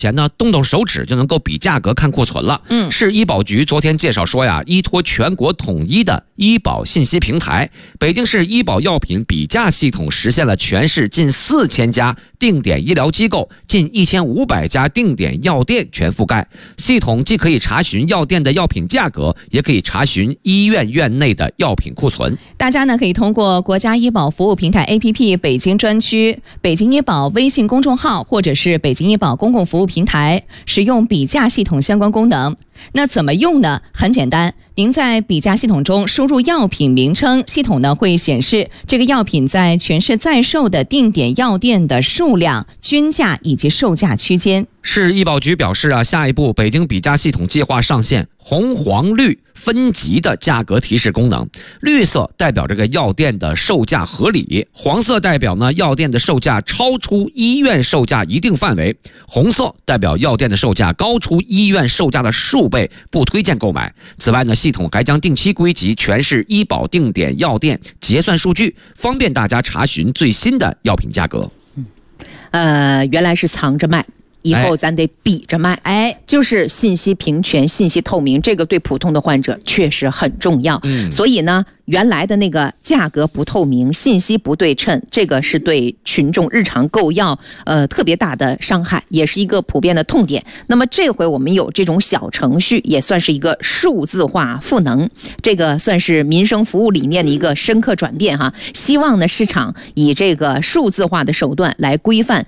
前呢，动动手指就能够比价格、看库存了。市医保局昨天介绍说呀，依托全国统一的医保信息平台，北京市医保药品比价系统实现了全市近4000家定点医疗机构、近1500家定点药店全覆盖。系统既可以查询药店的药品价格，也可以查询医院院内的药品库存。 大家呢可以通过国家医保服务平台 APP 北京专区、北京医保微信公众号或者是北京医保公共服务平台使用比价系统相关功能。那怎么用呢？很简单，您在比价系统中输入药品名称，系统呢会显示这个药品在全市在售的定点药店的数量、均价以及售价区间。 市医保局表示啊，下一步北京比价系统计划上线红黄绿分级的价格提示功能。绿色代表这个药店的售价合理，黄色代表呢药店的售价超出医院售价一定范围，红色代表药店的售价高出医院售价的数倍，不推荐购买。此外呢，系统还将定期归集全市医保定点药店结算数据，方便大家查询最新的药品价格。 原来是藏着卖，以后咱得比着卖，就是信息平权、信息透明，这个对普通的患者确实很重要。所以呢，原来的那个价格不透明、信息不对称，这个是对群众日常购药特别大的伤害，也是一个普遍的痛点。那么这回我们有这种小程序，也算是一个数字化赋能，这个算是民生服务理念的一个深刻转变哈。希望呢市场以这个数字化的手段来规范